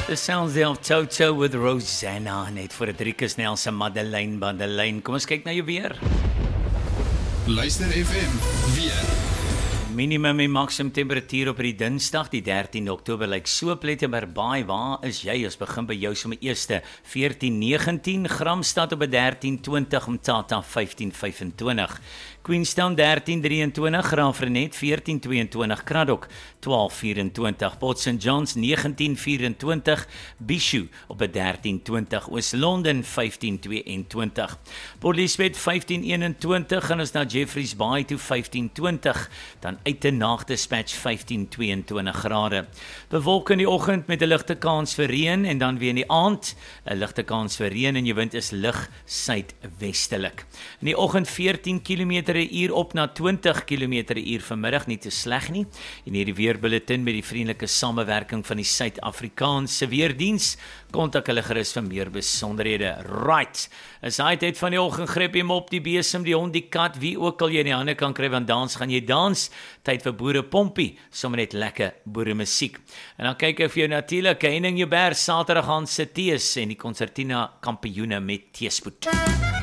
The sounds there of Toto with Rosanna, net voor Driekus Nelson, Madeleine. Kom ons kyk na jou weer. Luister FM, weer. Minimum en maksimum temperatuur op die Dinsdag, die 13 Oktober, lyk so Plettenberg Baai. Waar is jy? Ons begin by jou sommer eerste 14-19, Gramstad op 13-20, Mthatha 15-25, Queenstown 13-23, Graafrenet 14-22, Kraddock 12-24, Port St Johns 19-24, Bishu op 13-20, Oos-London 15-22, Port Elizabeth 15-21, gaan ons na Jeffreys Bay toe 15-20, dan Uitenhaag Dispatch 15-22 grade. Bewolk in die oggend met 'n ligte kans vir reën en dan weer in die aand 'n ligte kans vir reën en jou wind is lig suidwestelik. In die oggend 14 km/h op na 20 km/h vanmiddag, nie te sleg nie. En hierdie weerbulletin met die vriendelike samewerking van die Suid-Afrikaanse Weerdiens. Kontak hulle gerus vir meer besonderhede. Right. Is hy tyd van die oggend, gryp hom op, die besem, die hond, die kat, wie ook al jy in die hande kan kry, want dans gaan jy dans. Tyd vir boere pompie, sommer net lekker boere musiek. En dan kyk ek vir jou natuurlik, Henning Joubert, Saterdag aan se tees en die Concertina kampioene met teespoed.